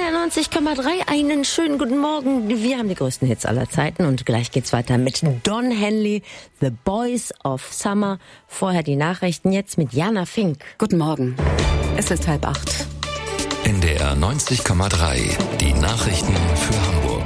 NDR 90,3, einen schönen guten Morgen. Wir haben die größten Hits aller Zeiten und gleich geht's weiter mit Don Henley, The Boys of Summer. Vorher die Nachrichten, jetzt mit Jana Fink. Guten Morgen, es ist 7:30. NDR 90,3, die Nachrichten für Hamburg.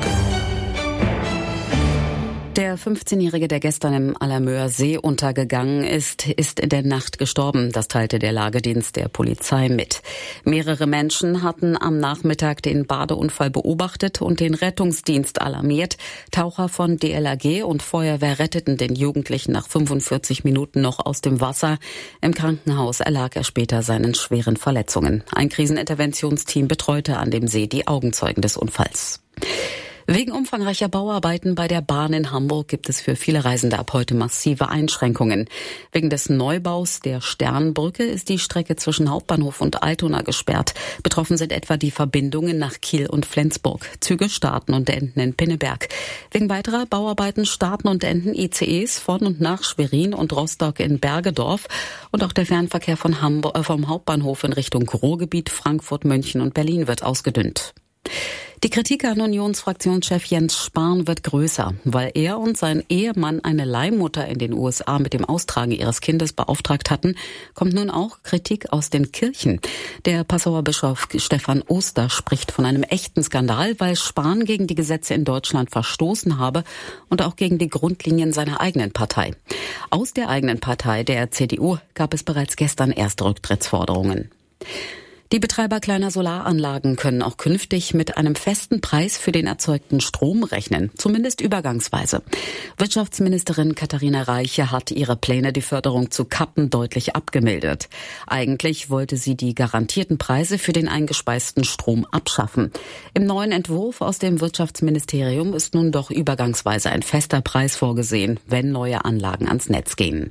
Der 15-Jährige, der gestern im Allermöer See untergegangen ist in der Nacht gestorben. Das teilte der Lagedienst der Polizei mit. Mehrere Menschen hatten am Nachmittag den Badeunfall beobachtet und den Rettungsdienst alarmiert. Taucher von DLRG und Feuerwehr retteten den Jugendlichen nach 45 Minuten noch aus dem Wasser. Im Krankenhaus erlag er später seinen schweren Verletzungen. Ein Kriseninterventionsteam betreute an dem See die Augenzeugen des Unfalls. Wegen umfangreicher Bauarbeiten bei der Bahn in Hamburg gibt es für viele Reisende ab heute massive Einschränkungen. Wegen des Neubaus der Sternbrücke ist die Strecke zwischen Hauptbahnhof und Altona gesperrt. Betroffen sind etwa die Verbindungen nach Kiel und Flensburg. Züge starten und enden in Pinneberg. Wegen weiterer Bauarbeiten starten und enden ICEs von und nach Schwerin und Rostock in Bergedorf. Und auch der Fernverkehr von vom Hauptbahnhof in Richtung Ruhrgebiet, Frankfurt, München und Berlin wird ausgedünnt. Die Kritik an Unionsfraktionschef Jens Spahn wird größer, weil er und sein Ehemann eine Leihmutter in den USA mit dem Austragen ihres Kindes beauftragt hatten, kommt nun auch Kritik aus den Kirchen. Der Passauer Bischof Stefan Oster spricht von einem echten Skandal, weil Spahn gegen die Gesetze in Deutschland verstoßen habe und auch gegen die Grundlinien seiner eigenen Partei. Aus der eigenen Partei, der CDU, gab es bereits gestern erste Rücktrittsforderungen. Die Betreiber kleiner Solaranlagen können auch künftig mit einem festen Preis für den erzeugten Strom rechnen, zumindest übergangsweise. Wirtschaftsministerin Katharina Reiche hat ihre Pläne, die Förderung zu kappen, deutlich abgemildert. Eigentlich wollte sie die garantierten Preise für den eingespeisten Strom abschaffen. Im neuen Entwurf aus dem Wirtschaftsministerium ist nun doch übergangsweise ein fester Preis vorgesehen, wenn neue Anlagen ans Netz gehen.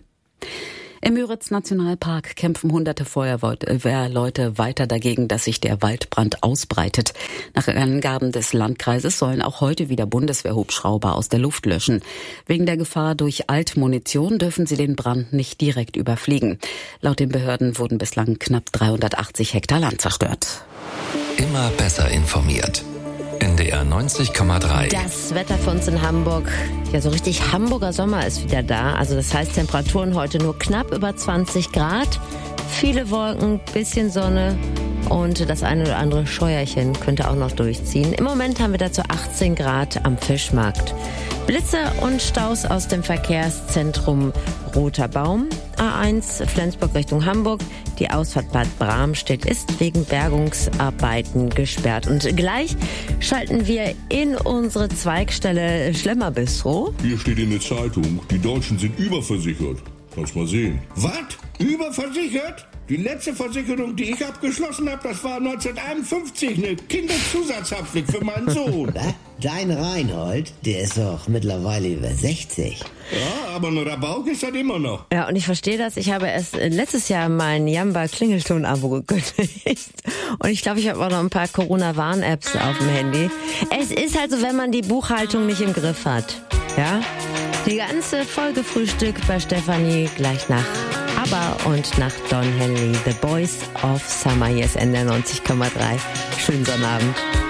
Im Müritz-Nationalpark kämpfen hunderte Feuerwehrleute weiter dagegen, dass sich der Waldbrand ausbreitet. Nach Angaben des Landkreises sollen auch heute wieder Bundeswehrhubschrauber aus der Luft löschen. Wegen der Gefahr durch Altmunition dürfen sie den Brand nicht direkt überfliegen. Laut den Behörden wurden bislang knapp 380 Hektar Land zerstört. Immer besser informiert. NDR 90,3. Das Wetter für uns in Hamburg, ja so richtig Hamburger Sommer ist wieder da. Also das heißt Temperaturen heute nur knapp über 20 Grad. Viele Wolken, bisschen Sonne und das eine oder andere Scheuerchen könnte auch noch durchziehen. Im Moment haben wir dazu 18 Grad am Fischmarkt. Blitze und Staus aus dem Verkehrszentrum Roter Baum. A1 Flensburg Richtung Hamburg. Die Ausfahrt Bad Bramstedt ist wegen Bergungsarbeiten gesperrt. Und gleich schalten wir in unsere Zweigstelle Schlemmerbistro. Hier steht in der Zeitung, die Deutschen sind überversichert. Kannst mal sehen. Was? Überversichert? Die letzte Versicherung, die ich abgeschlossen habe, das war 1951, eine Kinderzusatzhaftpflicht für meinen Sohn. Was? Dein Reinhold, der ist doch mittlerweile über 60. Ja, aber ein Rabauke ist das immer noch. Ja, und ich verstehe das. Ich habe erst letztes Jahr mein Jamba-Klingelton-Abo gekündigt. Und ich glaube, ich habe auch noch ein paar Corona-Warn-Apps auf dem Handy. Es ist halt so, wenn man die Buchhaltung nicht im Griff hat. Ja? Die ganze Folge Frühstück bei Stefanie gleich nach ABBA und nach Don Henley, The Boys of Summer. Hier ist NDR 90,3. Schönen Sonnabend.